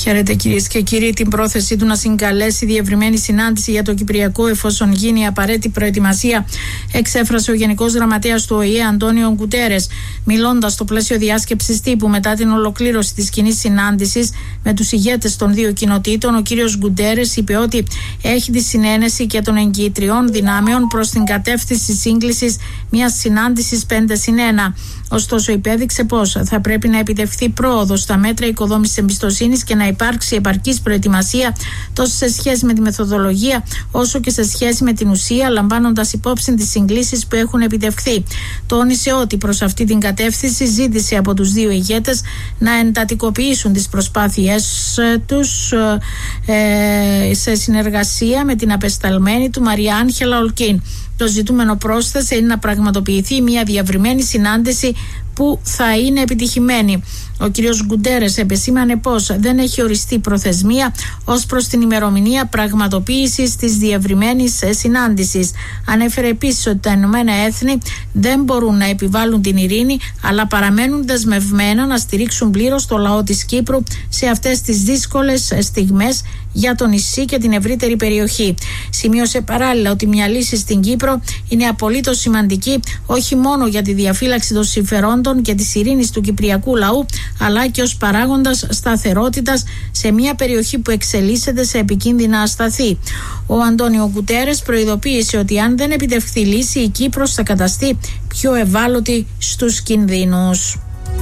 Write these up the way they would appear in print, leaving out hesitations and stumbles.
Χαίρετε κυρίες και κύριοι. Την πρόθεσή του να συγκαλέσει διευρυμένη συνάντηση για το Κυπριακό εφόσον γίνει η απαραίτητη προετοιμασία εξέφρασε ο Γενικός Γραμματέας του ΟΗΕ Αντώνιο Γκουτέρες, μιλώντας στο πλαίσιο διάσκεψης τύπου μετά την ολοκλήρωση της κοινής συνάντησης με τους ηγέτες των δύο κοινοτήτων. Ο κύριος Γκουτέρες είπε ότι έχει τη συνένεση και των εγκύτριων δυνάμεων προς την κατεύθυνση σύγκλησης μιας συνάντησης 5+1. Ωστόσο, υπέδειξε πως θα πρέπει να επιτευχθεί πρόοδος στα μέτρα οικοδόμησης εμπιστοσύνης και να υπάρξει επαρκής προετοιμασία τόσο σε σχέση με τη μεθοδολογία όσο και σε σχέση με την ουσία, λαμβάνοντας υπόψη τις συγκλήσεις που έχουν επιτευχθεί. Τόνισε ότι προς αυτή την κατεύθυνση ζήτησε από τους δύο ηγέτες να εντατικοποιήσουν τις προσπάθειές τους σε συνεργασία με την απεσταλμένη του Μαρία Άγχελα Ολκίν. Το ζητούμενο, πρόσθεσε, είναι να πραγματοποιηθεί μια διαβριμένη συνάντηση που θα είναι επιτυχημένη. Ο κ. Γκουτέρες επεσήμανε πως δεν έχει οριστεί προθεσμία ως προς την ημερομηνία πραγματοποίησης της διευρυμένης συνάντησης. Ανέφερε επίσης ότι τα Ηνωμένα Έθνη δεν μπορούν να επιβάλλουν την ειρήνη, αλλά παραμένουν δεσμευμένα να στηρίξουν πλήρως το λαό της Κύπρου σε αυτές τις δύσκολες στιγμές για το νησί και την ευρύτερη περιοχή. Σημείωσε παράλληλα ότι μια λύση στην Κύπρο είναι απολύτως σημαντική όχι μόνο για τη διαφύλαξη των συμφερόντων και της ειρήνης του κυπριακού λαού, αλλά και ως παράγοντας σταθερότητας σε μια περιοχή που εξελίσσεται σε επικίνδυνα ασταθή. Ο Αντώνιο Γκουτέρες προειδοποίησε ότι αν δεν επιτευχθεί λύση, η Κύπρος θα καταστεί πιο ευάλωτη στους κινδύνους.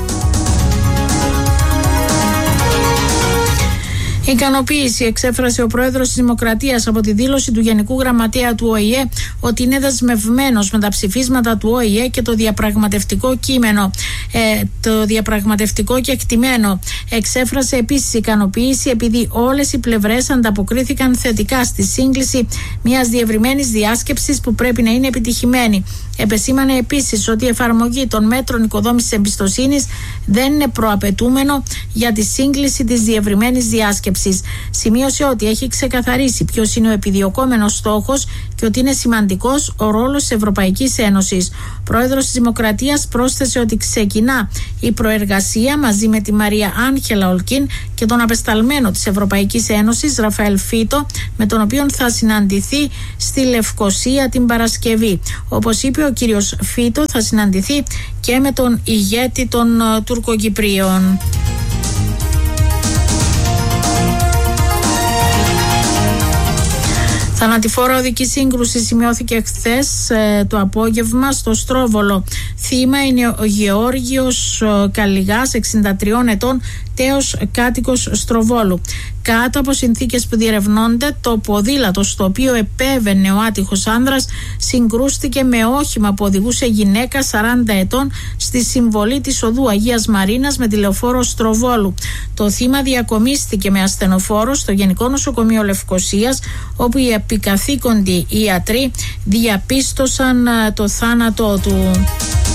Ικανοποίηση εξέφρασε ο πρόεδρος της Δημοκρατίας από τη δήλωση του Γενικού Γραμματέα του ΟΗΕ ότι είναι δεσμευμένος με τα ψηφίσματα του ΟΗΕ και το διαπραγματευτικό κείμενο, το διαπραγματευτικό κεκτημένο. Εξέφρασε επίσης ικανοποίηση επειδή όλες οι πλευρές ανταποκρίθηκαν θετικά στη σύγκληση μιας διευρυμένης διάσκεψης που πρέπει να είναι επιτυχημένη. Επεσήμανε επίσης ότι η εφαρμογή των μέτρων οικοδόμησης εμπιστοσύνης δεν είναι προαπαιτούμενο για τη σύγκληση της διευρυμένης διάσκεψης. Σημείωσε ότι έχει ξεκαθαρίσει ποιος είναι ο επιδιωκόμενος στόχος και ότι είναι σημαντικός ο ρόλος της Ευρωπαϊκής Ένωσης. Ο πρόεδρος της Δημοκρατίας πρόσθεσε ότι ξεκινά η προεργασία μαζί με τη Μαρία Άγχελα Ολκίν και τον απεσταλμένο της Ευρωπαϊκής Ένωσης Ραφαέλ Φίτο, με τον οποίο θα συναντηθεί στη Λευκοσία την Παρασκευή. Όπως είπε ο κύριος Φίτο, θα συναντηθεί και με τον ηγέτη των Τουρκοκυπρίων. Θανατηφόρα οδική σύγκρουση σημειώθηκε χθες το απόγευμα στο Στρόβολο. Θύμα είναι ο Γεώργιος Καλιγάς, 63 ετών, τέος κάτοικος Στροβόλου. Κάτω από συνθήκες που διερευνώνται, το ποδήλατο στο οποίο επέβαινε ο άτυχος άνδρας συγκρούστηκε με όχημα που οδηγούσε γυναίκα 40 ετών στη συμβολή της οδού Αγίας Μαρίνας με τη λεωφόρο Στροβόλου. Το θύμα διακομίστηκε με ασθενοφόρο στο Γενικό Νοσοκομείο Λευκοσίας, όπου οι επικαθήκοντοι ιατροί διαπίστωσαν το θάνατό του.